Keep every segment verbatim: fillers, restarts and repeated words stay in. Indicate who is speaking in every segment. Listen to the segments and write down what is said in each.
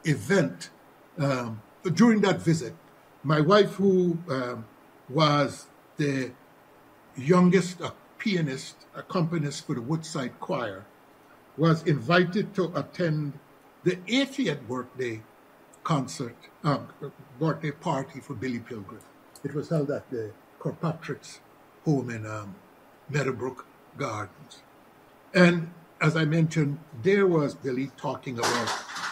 Speaker 1: event, um, during that visit, my wife, who um, was the youngest uh, pianist, accompanist for the Woodside Choir, was invited to attend the eightieth birthday concert, um, birthday party for Billy Pilgrim. It was held at the Kirkpatrick's home in um, Meadowbrook Gardens. And as I mentioned, there was Billy talking about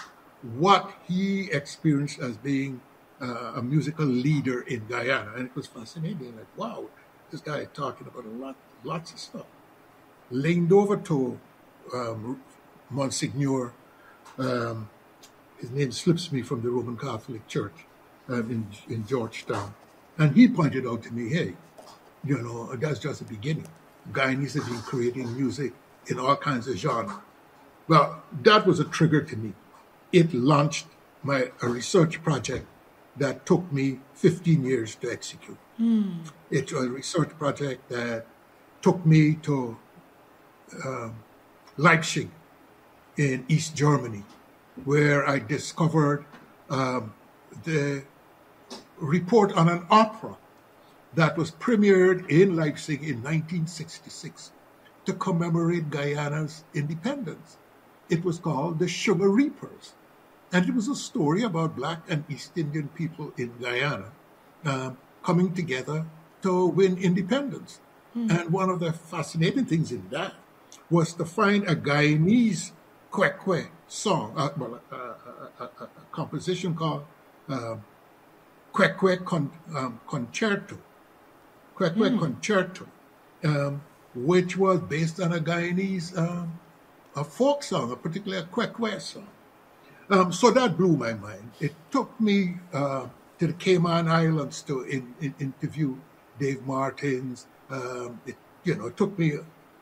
Speaker 1: what he experienced as being uh, a musical leader in Guyana. And it was fascinating. Like, wow, this guy is talking about a lot, lots of stuff. Leaned over to um, Monsignor, um, his name slips me, from the Roman Catholic Church um, in, in Georgetown. And he pointed out to me, hey, you know, that's just the beginning. Guyanese have been creating music in all kinds of genres. Well, that was a trigger to me. It launched my a research project that took me fifteen years to execute. Mm. It was a research project that took me to um, Leipzig in East Germany, where I discovered um, the report on an opera that was premiered in Leipzig in nineteen sixty-six to commemorate Guyana's independence. It was called The Sugar Reapers. And it was a story about Black and East Indian people in Guyana um, coming together to win independence. Mm. And one of the fascinating things in that was to find a Guyanese kwekwe song, uh, well, uh, a, a, a, a composition called uh, Kwekwe Con, um, Concerto. Kwekwe mm. Concerto, um, which was based on a Guyanese um, a folk song, a particular Kwekwe song. Um, so that blew my mind. It took me uh, to the Cayman Islands to in, in, interview Dave Martins. Um, it, you know, it took me a,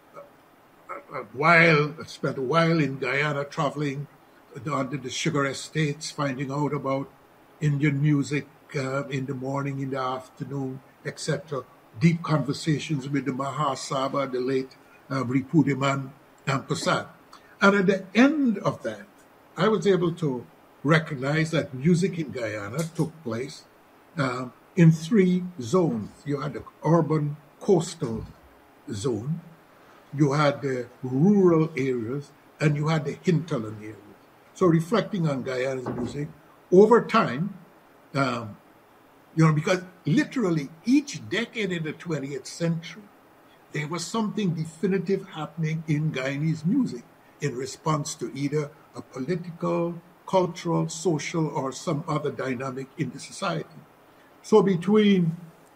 Speaker 1: a, a while. I spent a while in Guyana traveling under the sugar estates, finding out about Indian music uh, in the morning, in the afternoon, et cetera. Deep conversations with the Mahasaba, the late uh, Ripudiman and Prasad. And at the end of that, I was able to recognize that music in Guyana took place um, in three zones. You had the urban coastal zone, you had the rural areas, and you had the hinterland areas. So reflecting on Guyana's music, over time, um, you know, because literally each decade in the twentieth century, there was something definitive happening in Guyanese music in response to either a political, cultural, social, or some other dynamic in the society. So between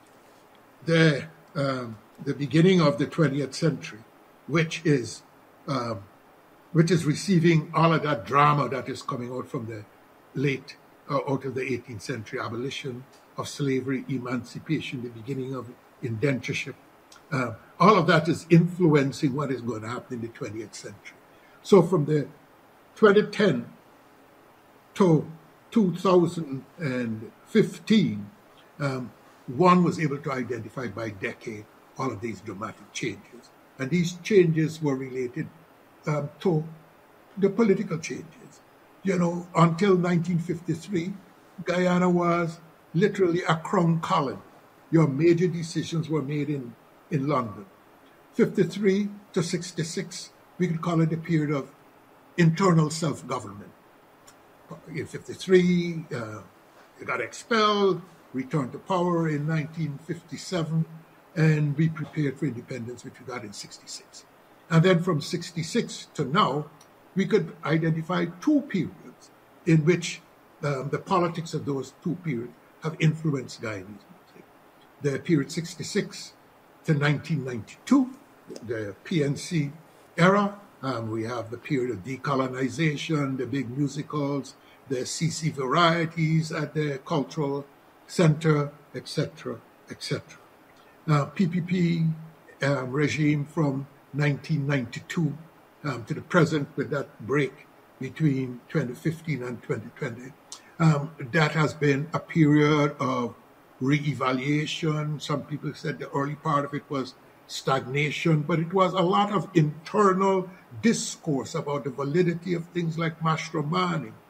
Speaker 1: the um, the beginning of the twentieth century, which is um, which is receiving all of that drama that is coming out from the late, uh, out of the eighteenth century, abolition of slavery, emancipation, the beginning of indentureship, uh, all of that is influencing what is going to happen in the twentieth century. So from the twenty ten to two thousand fifteen, um, one was able to identify by decade all of these dramatic changes. And these changes were related um, to the political changes. You know, until nineteen fifty-three, Guyana was literally a crown colony. Your major decisions were made in, in London. fifty-three to sixty-six, we could call it a period of internal self-government. In fifty-three, uh, they got expelled, returned to power in nineteen fifty-seven, and we prepared for independence, which we got in sixty-six. And then from sixty-six to now, we could identify two periods in which um, the politics of those two periods have influenced Guyanese music. The period sixty-six to nineteen ninety-two, the P N C era. Um, we have the period of decolonization, the big musicals, the C C varieties at the cultural center, et cetera, et cetera. Uh, P P P um, regime from nineteen ninety-two um, to the present, with that break between twenty fifteen and twenty twenty. Um, that has been a period of re-evaluation. Some people said the early part of it was stagnation, but it was a lot of internal discourse about the validity of things like Mashramani,